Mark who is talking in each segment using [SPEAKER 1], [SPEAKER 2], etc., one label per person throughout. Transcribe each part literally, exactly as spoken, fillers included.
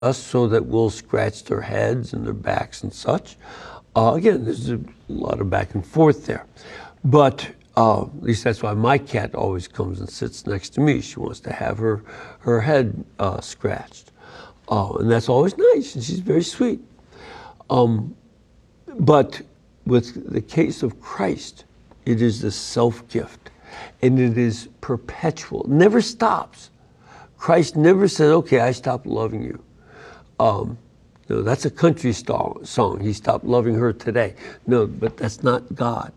[SPEAKER 1] us so that we'll scratch their heads and their backs and such. Uh, again, there's a lot of back and forth there. But uh, at least that's why my cat always comes and sits next to me. She wants to have her, her head uh, scratched. Uh, and that's always nice, and she's very sweet. Um, but with the case of Christ, it is the self-gift, and it is perpetual, never stops. Christ never said, okay, I stopped loving you. Um, no, that's a country song. He stopped loving her today. No, but that's not God.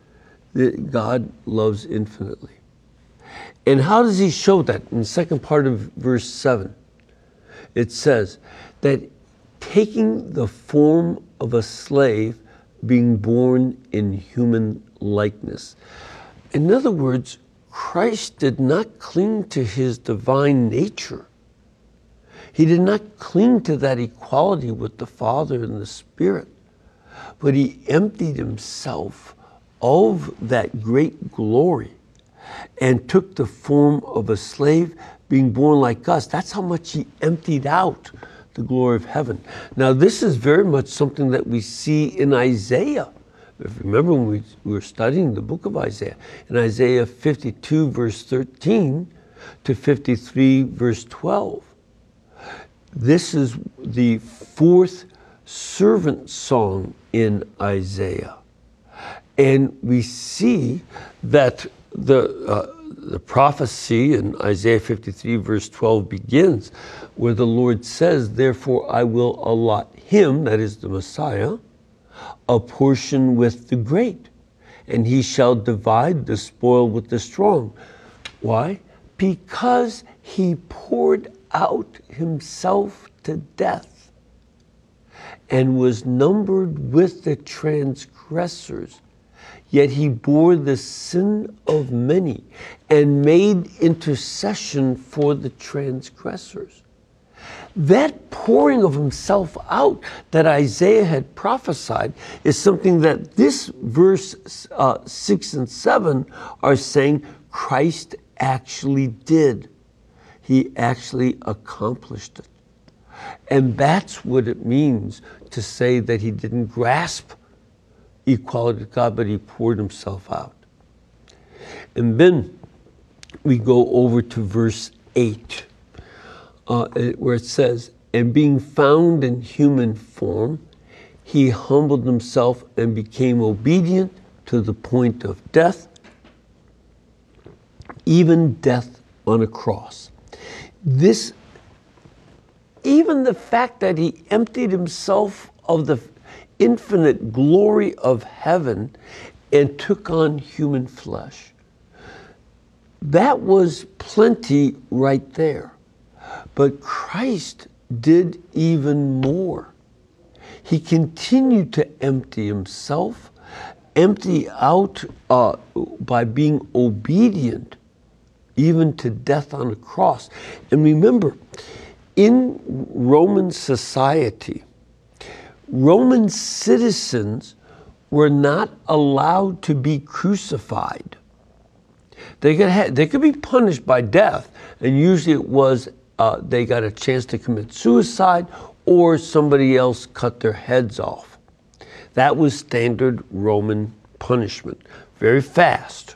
[SPEAKER 1] God loves infinitely. And how does he show that? In the second part of verse seven, it says that taking the form of a slave, being born in human likeness. In other words, Christ did not cling to his divine nature. He did not cling to that equality with the Father and the Spirit, but he emptied himself of that great glory and took the form of a slave, being born like us. That's how much he emptied out the glory of heaven. Now, this is very much something that we see in Isaiah. If you remember when we were studying the book of Isaiah, in Isaiah fifty-two, verse thirteen to fifty-three, verse twelve. This is the fourth servant song in Isaiah. And we see that the, uh, the prophecy in Isaiah fifty-three, verse twelve begins where the Lord says, therefore I will allot him, that is the Messiah, a portion with the great, and he shall divide the spoil with the strong. Why? Because he poured out himself to death and was numbered with the transgressors. Yet he bore the sin of many and made intercession for the transgressors. That pouring of himself out that Isaiah had prophesied is something that this verse uh, six and seven are saying Christ actually did. He actually accomplished it. And that's what it means to say that he didn't grasp equality with God, but he poured himself out. And then we go over to verse eight. Uh, where it says, and being found in human form, he humbled himself and became obedient to the point of death, even death on a cross. This, even the fact that he emptied himself of the infinite glory of heaven and took on human flesh, that was plenty right there. But Christ did even more. He continued to empty himself, empty out uh, by being obedient, even to death on a cross. And remember, in Roman society, Roman citizens were not allowed to be crucified. They could, have, they could be punished by death, and usually it was Uh, they got a chance to commit suicide or somebody else cut their heads off. That was standard Roman punishment, very fast.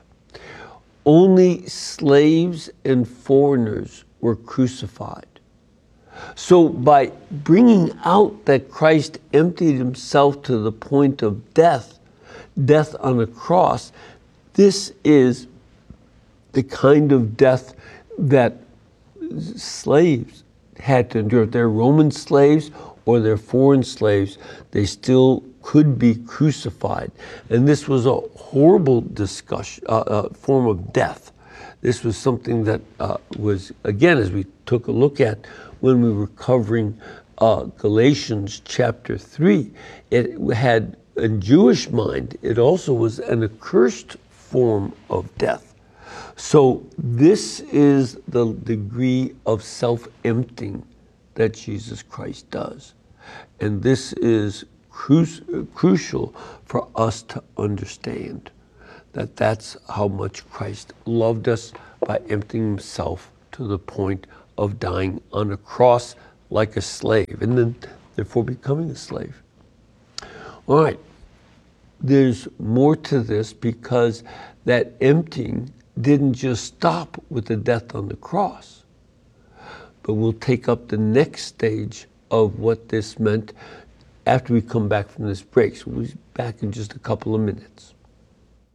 [SPEAKER 1] Only slaves and foreigners were crucified. So by bringing out that Christ emptied himself to the point of death, death on a cross, this is the kind of death that slaves had to endure. If they're Roman slaves or they're foreign slaves, they still could be crucified. And this was a horrible discussion, uh, uh, form of death. This was something that uh, was, again, as we took a look at when we were covering uh, Galatians chapter three, it had, in Jewish mind, it also was an accursed form of death. So this is the degree of self-emptying that Jesus Christ does. And this is cru- crucial for us to understand, that that's how much Christ loved us by emptying himself to the point of dying on a cross like a slave, and then therefore becoming a slave. All right, there's more to this because that emptying didn't just stop with the death on the cross, but we'll take up the next stage of what this meant after we come back from this break. So we'll be back in just a couple of minutes.